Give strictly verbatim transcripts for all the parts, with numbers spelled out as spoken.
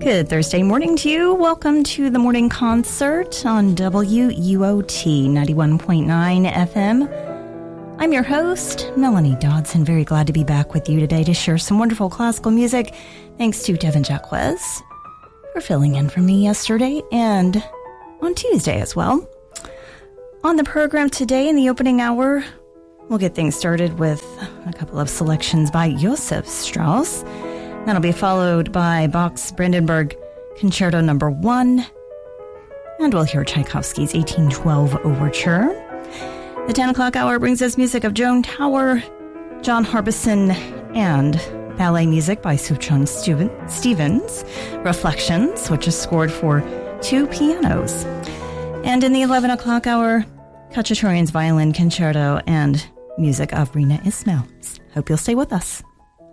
Good Thursday morning to you. Welcome to the morning concert on W U O T ninety-one point nine F M. I'm your host, Melanie Dodson. Very glad to be back with you today to share some wonderful classical music. Thanks to Devin Jacquez for filling in for me yesterday and on Tuesday as well. On the program today in the opening hour, we'll get things started with a couple of selections by Joseph Strauss. That'll be followed by Bach's Brandenburg Concerto Number One, and we'll hear Tchaikovsky's eighteen twelve Overture. The ten o'clock hour brings us music of Joan Tower, John Harbison, and ballet music by Suchon Stevens, Reflections, which is scored for two pianos. And in the eleven o'clock hour, Khachaturian's Violin Concerto and music of Rina Ismail. Hope you'll stay with us.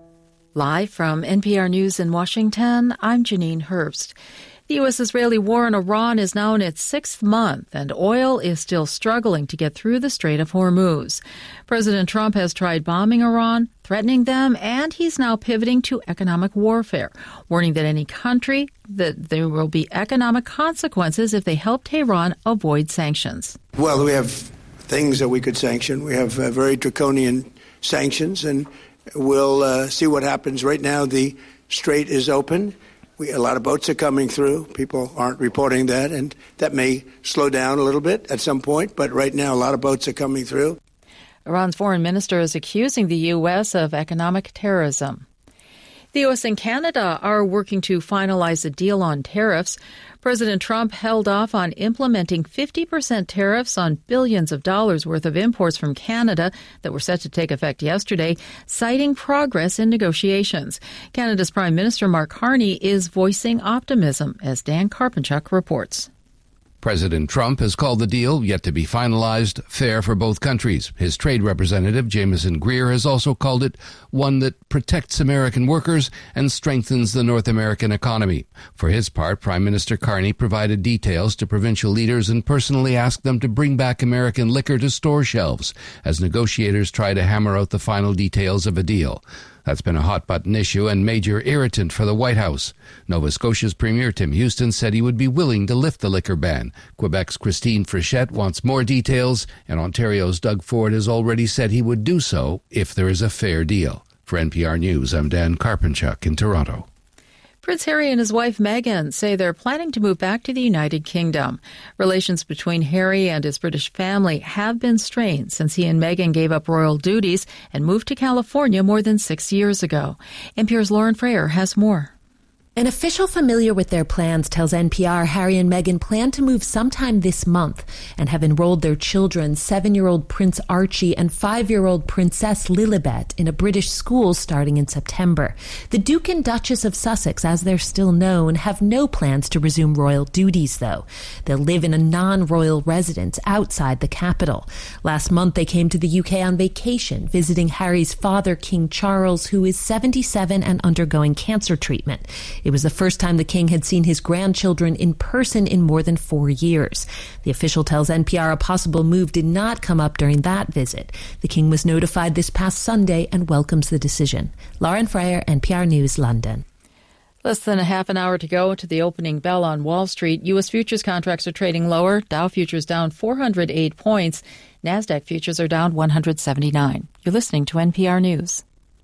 Live from N P R News in Washington, I'm Janine Herbst. The U S-Israeli war in Iran is now in its sixth month, and oil is still struggling to get through the Strait of Hormuz. President Trump has tried bombing Iran, threatening them, and he's now pivoting to economic warfare, warning that any country that there will be economic consequences if they help Tehran avoid sanctions. Well, we have things that we could sanction. We have uh, very draconian sanctions, and we'll uh, see what happens. Right now, the strait is open. We, a lot of boats are coming through. People aren't reporting that, and that may slow down a little bit at some point. But right now, a lot of boats are coming through. Iran's foreign minister is accusing the U S of economic terrorism. The U S and Canada are working to finalize a deal on tariffs. President Trump held off on implementing fifty percent tariffs on billions of dollars worth of imports from Canada that were set to take effect yesterday, citing progress in negotiations. Canada's Prime Minister Mark Carney is voicing optimism, as Dan Karpenchuk reports. President Trump has called the deal, yet to be finalized, fair for both countries. His trade representative, Jameson Greer, has also called it one that protects American workers and strengthens the North American economy. For his part, Prime Minister Carney provided details to provincial leaders and personally asked them to bring back American liquor to store shelves as negotiators try to hammer out the final details of a deal. That's been a hot-button issue and major irritant for the White House. Nova Scotia's Premier Tim Houston said he would be willing to lift the liquor ban. Quebec's Christine Frichette wants more details, and Ontario's Doug Ford has already said he would do so if there is a fair deal. For N P R News, I'm Dan Karpenchuk in Toronto. Prince Harry and his wife Meghan say they're planning to move back to the United Kingdom. Relations between Harry and his British family have been strained since he and Meghan gave up royal duties and moved to California more than six years ago. N P R's Lauren Frayer has more. An official familiar with their plans tells N P R Harry and Meghan plan to move sometime this month and have enrolled their children, seven-year-old Prince Archie and five-year-old Princess Lilibet, in a British school starting in September. The Duke and Duchess of Sussex, as they're still known, have no plans to resume royal duties, though. They'll live in a non-royal residence outside the capital. Last month, they came to the U K on vacation, visiting Harry's father, King Charles, who is seventy-seven and undergoing cancer treatment. It was the first time the king had seen his grandchildren in person in more than four years. The official tells N P R a possible move did not come up during that visit. The king was notified this past Sunday and welcomes the decision. Lauren Frayer, N P R News, London. Less than a half an hour to go to the opening bell on Wall Street. U S futures contracts are trading lower. Dow futures down four hundred eight points. NASDAQ futures are down one hundred seventy-nine. You're listening to N P R News.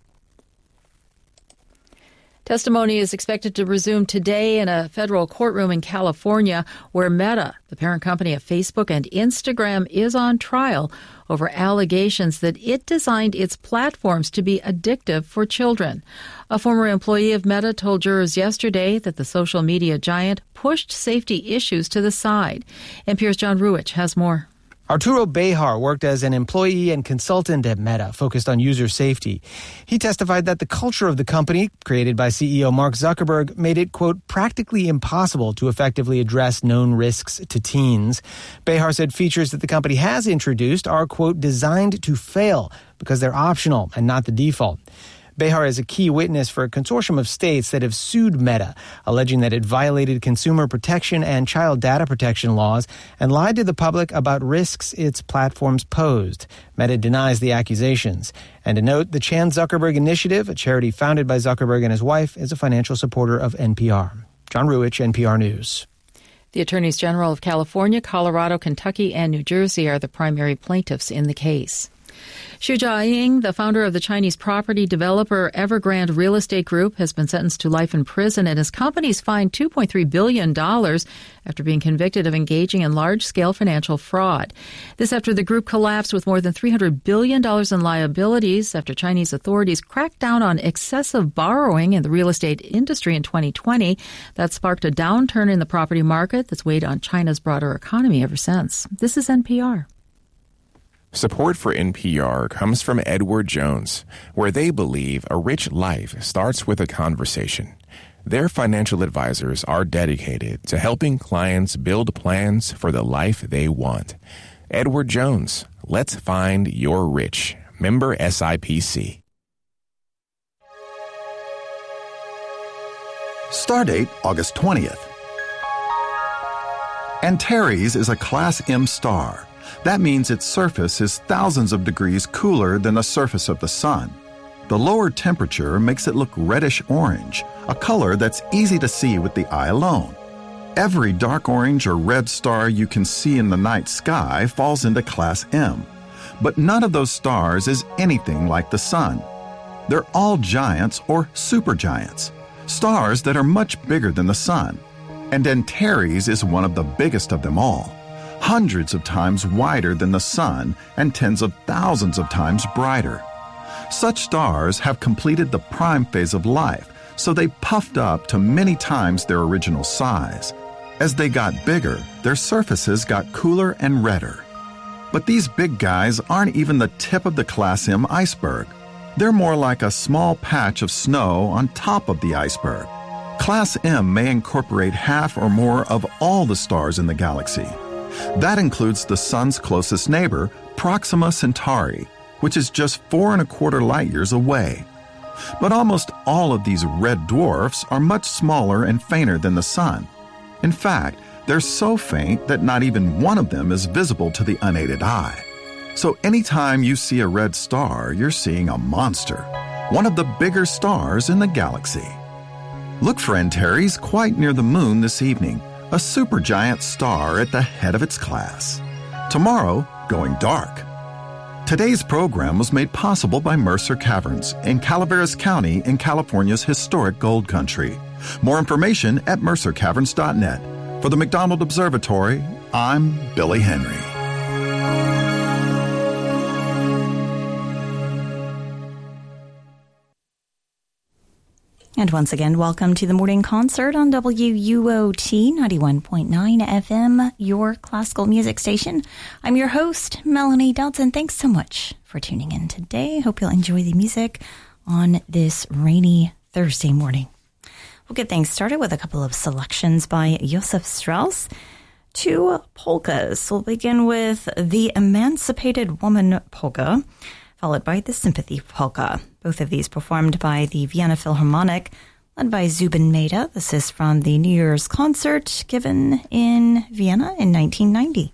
Testimony is expected to resume today in a federal courtroom in California where Meta, the parent company of Facebook and Instagram, is on trial over allegations that it designed its platforms to be addictive for children. A former employee of Meta told jurors yesterday that the social media giant pushed safety issues to the side. N P R's John Ruich has more. Arturo Bejar worked as an employee and consultant at Meta, focused on user safety. He testified that the culture of the company, created by C E O Mark Zuckerberg, made it, quote, practically impossible to effectively address known risks to teens. Bejar said features that the company has introduced are, quote, designed to fail because they're optional and not the default. Bejar is a key witness for a consortium of states that have sued Meta, alleging that it violated consumer protection and child data protection laws and lied to the public about risks its platforms posed. Meta denies the accusations. And to note, the Chan Zuckerberg Initiative, a charity founded by Zuckerberg and his wife, is a financial supporter of N P R. John Ruich, N P R News. The Attorneys General of California, Colorado, Kentucky, and New Jersey are the primary plaintiffs in the case. Xu Jiaying, the founder of the Chinese property developer Evergrande Real Estate Group, has been sentenced to life in prison, and his company's fined two point three billion dollars after being convicted of engaging in large-scale financial fraud. This after the group collapsed with more than three hundred billion dollars in liabilities after Chinese authorities cracked down on excessive borrowing in the real estate industry in twenty twenty. That sparked a downturn in the property market that's weighed on China's broader economy ever since. This is N P R. Support for N P R comes from Edward Jones, where they believe a rich life starts with a conversation. Their financial advisors are dedicated to helping clients build plans for the life they want. Edward Jones, let's find your rich. Member S I P C. Stardate August twentieth. Antares is a Class M star. That means its surface is thousands of degrees cooler than the surface of the sun. The lower temperature makes it look reddish-orange, a color that's easy to see with the eye alone. Every dark orange or red star you can see in the night sky falls into Class M. But none of those stars is anything like the sun. They're all giants or supergiants, stars that are much bigger than the sun. And Antares is one of the biggest of them all. Hundreds of times wider than the sun and tens of thousands of times brighter. Such stars have completed the prime phase of life, so they puffed up to many times their original size. As they got bigger, their surfaces got cooler and redder. But these big guys aren't even the tip of the Class M iceberg. They're more like a small patch of snow on top of the iceberg. Class M may incorporate half or more of all the stars in the galaxy. That includes the sun's closest neighbor, Proxima Centauri, which is just four and a quarter light years away. But almost all of these red dwarfs are much smaller and fainter than the sun. In fact, they're so faint that not even one of them is visible to the unaided eye. So anytime you see a red star, you're seeing a monster, one of the bigger stars in the galaxy. Look for Antares quite near the moon this evening, a supergiant star at the head of its class. Tomorrow, going dark. Today's program was made possible by Mercer Caverns in Calaveras County in California's historic gold country. More information at mercer caverns dot net. For the McDonald Observatory, I'm Billy Henry. And once again, welcome to the morning concert on W U O T ninety-one point nine F M, your classical music station. I'm your host, Melanie Dodson. Thanks so much for tuning in today. Hope you'll enjoy the music on this rainy Thursday morning. We'll get things started with a couple of selections by Josef Strauss. Two polkas. We'll begin with the Emancipated Woman polka, followed by the Sympathy polka. Both of these performed by the Vienna Philharmonic, led by Zubin Mehta. This is from the New Year's concert given in Vienna in nineteen ninety.